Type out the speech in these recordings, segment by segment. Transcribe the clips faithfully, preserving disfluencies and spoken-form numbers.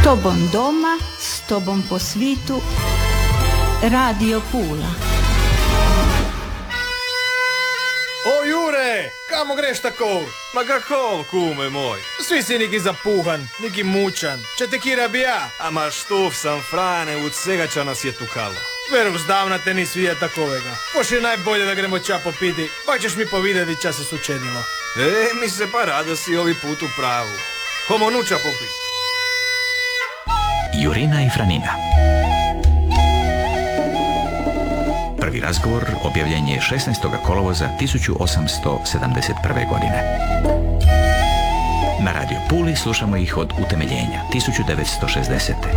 tobom doma, s tobom po svitu, Radio Pula. O Jure, kamo greš tako? Ma kako, kume moj? Svi si neki zapuhan, neki mučan. Če te kira bi ja? A ma štuf sam, Frane, od svega ča nas je tukalo. Veruh, zdavna te nis vidjet takovega. Poš je najbolje da gremo ča popiti, pa ćeš mi povidjeti ča se sučedilo. E, mi se pa rado si ovi put u pravu. Homo nuča popiti. Jurina i Franina. Prvi razgovor objavljen je šesnaestog kolovoza tisuću osamsto sedamdeset prve. godine. Na Radio Puli slušamo ih od utemeljenja tisuću devetsto šezdesete.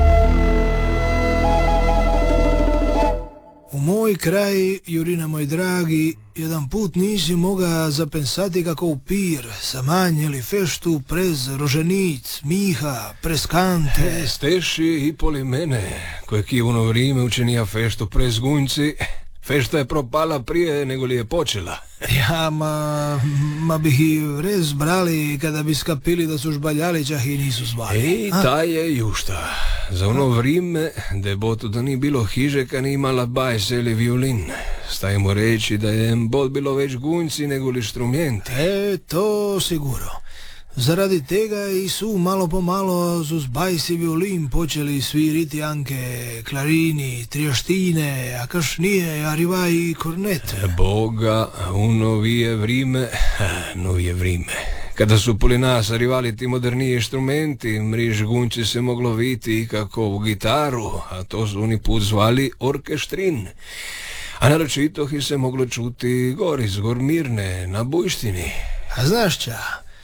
U moj kraj, Jurina moj dragi, jedan put nisi moga zapensati kako upir, samanjeli feštu prez roženic, miha, prez kante. E, steši i poli mene, kojeg je ono vrijeme učenija feštu prez gunjci. Fešta je propala prije nego li je počela. Ja, ma, ma bih i vrez brali kada bi skapili da su žbaljali, čah i nisu zvali. Ej, ta je jušta. Za ono vrijeme, debotu da ni bilo hižeka, ni imala bajse ili violin. Stajemo reći da je bolj bilo već gunjci nego li instrumenti. E, to sigurno. Zaradi tega i su malo po malo su s bajsi violin počeli sviriti anke klarini, trijaštine, a kaš nije ariva i kornet. Boga, u novije vrime, novije vrime. Kada su poli nas arivali ti moderniji instrumenti, mriž gunci se moglo viti kako u gitaru, a to su oni put zvali orkeštrin. A naročito ih se moglo čuti gori zgor Mirne, na Bujštini. A znaš ča?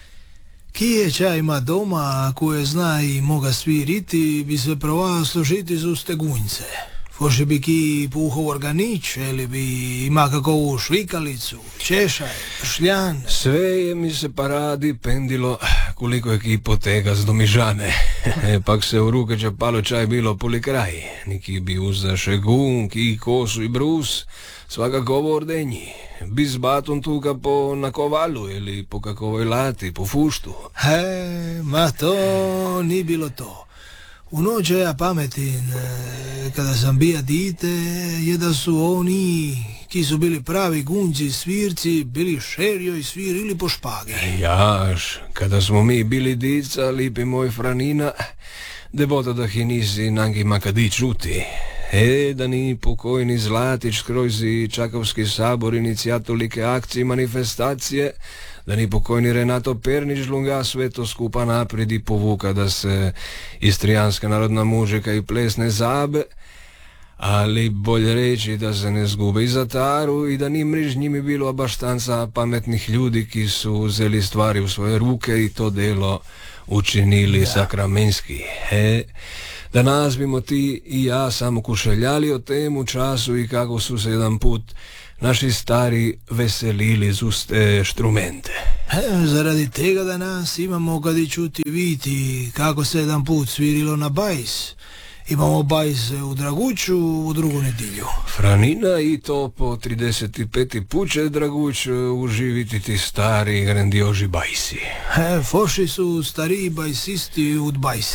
Kije ča ima doma, koje zna i moga sviriti, bi se provao služiti z uste gunjce. Foše bi ki puhov organič, ili bi ima kakovu švikalicu, češaj, šljan. Sve je mi se pa radi pendilo koliko je ki potega z domižane. Pak se u ruke čapalo čaj bilo poli kraj. Niki bi uzaše gun, ki kosu i brus, svakako ovo ordenji. Bi z batom tuka po nakovalu ili po kakovoj lati, po fuštu. He, ma to ni bilo to. U noće ja pametin, kada sam bija dite, je da su oni, ki su bili pravi gunđi svirci, bili šerio i svirili po špagi. Jaš, kada smo mi bili dica, lipi moj Franina, debota da hi nisi nangima kadi čuti. E, da ni pokojni Zlatić krozi Čakovski sabor inicijatolike akcije i manifestacije, da ni pokojni Renato Pernić žlunga sve to skupa naprijed i povuka da se istrijanska narodna muzika i plesne zabe, ali bolje reći da se ne zgube i zataru i da ni mriž njimi bilo baštanca pametnih ljudi ki su uzeli stvari u svoje ruke i to delo učinili ja. sakramenski. E, da nas bimo ti i ja samo kušeljali o temu času i kako su se jedan put naši stari veselili z uste štrumente. E, zaradi tega da nas imamo kadi čuti viti kako se jedan put svirilo na bajs. Imamo bajs u Draguću u drugu nedjelju. Franina, i to po trideset peti put će Draguć uživiti ti stari grandioži bajsi. E, foši su stariji bajsisti ud bajsi.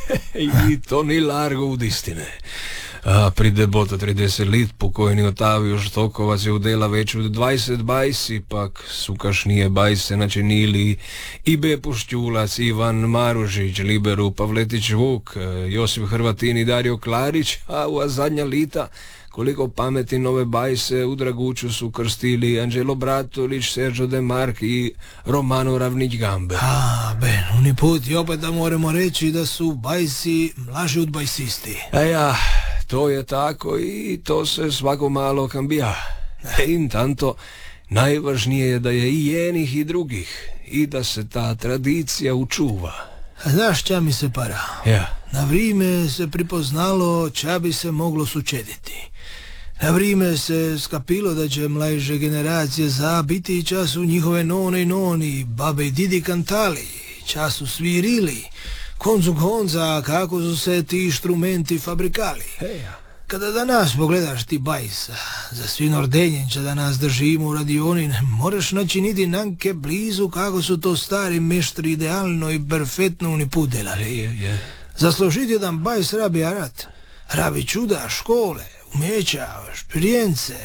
I to ni largo ud istine. A pri debota trideset lit pokojni Otavio Štokovac je udela već od dvajset bajsi, pak su kašnije bajse načinili i Bepo Šćulac, Ivan Maružić, Liberu Pavletić Vuk, Josip Hrvatin i Dario Klarić, a u zadnja lita koliko pameti nove bajse u Draguću su krstili Anđelo Bratolić, Sergio De Mark i Romano Ravnić-Gambe. A, ben, oni put i opet da moramo reći da su bajsi mlaži od bajsisti. A ja, to je tako i to se svako malo kambija. Intanto, najvažnije je da je i jednih i drugih i da se ta tradicija učuva. A znaš ča mi se para? Ja. Na vrijeme se pripoznalo ča bi se moglo sučediti. Na vrijeme se skapilo da će mlađe generacije zabiti ča su njihove none i noni, babe i didi kantali, ča su svirili. Koncu konca kako su se ti instrumenti fabrikali. Hey. Kada danas pogledaš ti bajsa, za svin ordenjenča da nas držimo u radioni, ne moraš načiniti nanke blizu kako su to stari meštri idealno i perfektno oni put delali. Je, je. Zaslužiti jedan bajs rabi arat. Rabi čuda, škole, umeća, špirijence.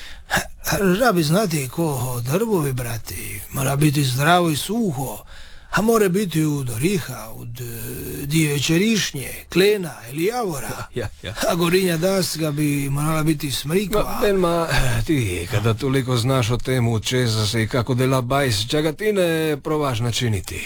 Rabi znati ko drvovi, brati. Mora biti zdravo i suho. A more biti od oriha, od dječje rišnje, klena ili javora. Ja, ja. A gorinja daska bi morala biti smrikva. Ma, ben, ma, ti, kada toliko znaš o temu čeza se i kako dela bajs, čega ti ne probaš načiniti?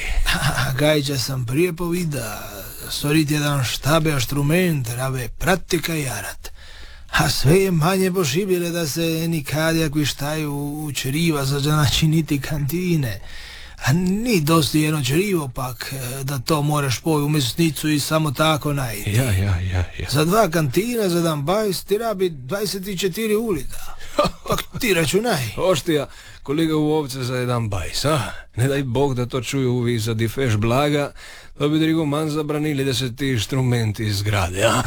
Gajđa sam prije povida, stvoriti jedan štabe inštrument, rabe pratika i arat. A sve je manje pošibile da se nikad koji štaju u čeriva za načiniti kantine. A ni dosti jedno čerivo pak, da to moraš poj u mesnicu i samo tako najti. Ja, ja, ja, ja. Za dva kantina, za dan bajs, ti rabi dvadeset četiri ulita. Pak ti računaj. Oštija, kolega u ovce za jedan bajs, a? Ne daj Bog da to čuju uvi za difeš blaga, da bi drugo man zabranili da se ti inštrumenti izgrade, a?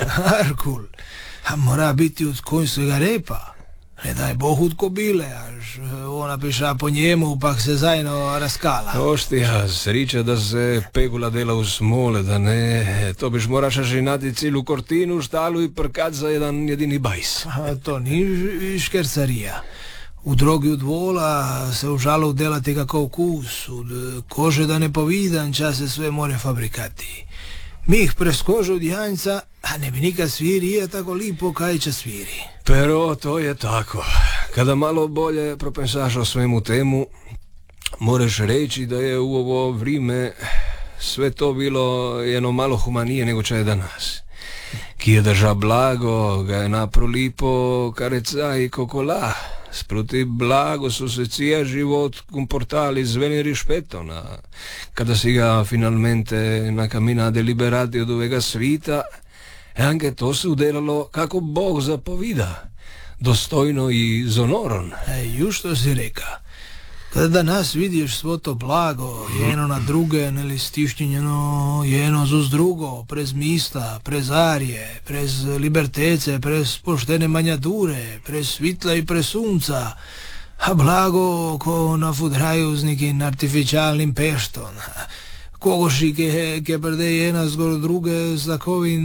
Arkul, a mora biti od konjskega repa. Ne daj Bog od kobile, až ona piša po njemu, pak se zajedno raskala. Oštija, sriča da se pegula dela u smole, da ne, to biš moraš žinati cilu kortinu, štalu i prkat za jedan jedini bajs. A to ni škercarija. U drogi od vola se u žalu delati kako vkus, od kože da ne povidan čas se sve more fabrikati. Mi ih preskože od janjca, a ne bi nikad sviri je tako lipo kaj će sviri. Pero to je tako. Kada malo bolje propensaš o svemu temu, moraš reći da je u ovo vrijeme sve to bilo jedno malo humanije nego čo je danas. Ki je drža blago, ga je napro lipo kareca i kokola. Sproti blago su se cija život comportali s veli rispetto, na kada si ga finalmente na camina deliberati od ovega svita, e anche to se udelalo kako Bog zapovida, dostojno i z onorom. E, już to si reka. Kada danas vidiš svo to blago, jeno na druge, neli stišnjeno, jeno zuz drugo, prez mista, prez arije, prez libertece, prez poštene manjadure, prez svitla i prez sunca, a blago ko nafudraju z nekim artificialnim peštom. Kogoši ke, ke prde jedna zgor druge z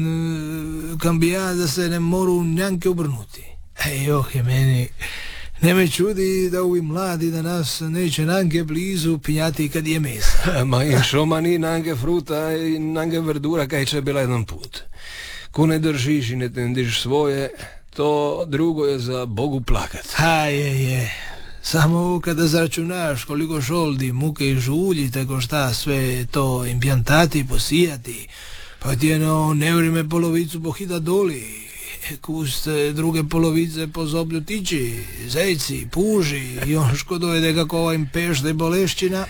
takovin kambija da se ne moru njanke obrnuti. E, joh je meni... Ne me čudi da ovi mladi danas neće nange blizu pinjati kad je mesa. Ma in šoma ni nange fruta i nange verdura kaj će bila jedan put. Ko ne držiš i ne tendiš svoje, to drugo je za Bogu plakat. A je, je. Samo kada zračunaš koliko šoldi, muke i žulji, tako šta sve to impjantati, posijati, pa ti jedno nevrime polovicu pohida doli. Kust druge polovice po zoblju tiči, zejci, puži i on ško dojede kako ova im pešta i bolešćina,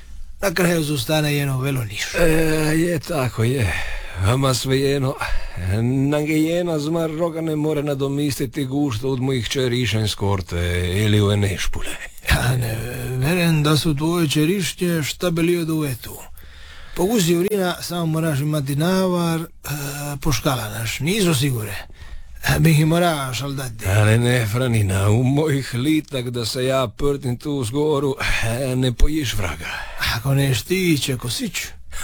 na kraju zostane jedno velo niš. E, je tako, je. Ama svejedno, nange jedna zmar roga ne more nadomistiti gušto od mojih čerišenj skorte ili ove nešpule. Ja ne veren da su tvoje čerišnje šta bili od uvetu. Pokusi urina, samo moraš imati navar, e, poškala naš, nisu sigure. Bih i moraš, ali dati. Ale ne, Franina, u mojih litak da se ja prtim tu zgoru, ne pojiš vraga. Ako ne štiće, kosić.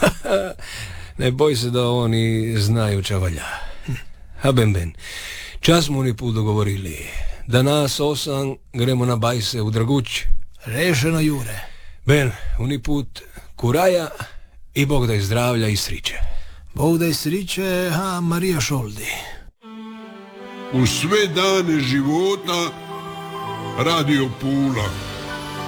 Ne boj se da oni znaju ča valja. A ben ben, čas smo oni put dogovorili. Da nas osam gremo na bajse u Draguć. Rešeno, Jure. Ben, oni put kuraja i Bog daj zdravlja i sriće. Bog daj sriće, a Marija šoldi. U sve dane života Radio Pula.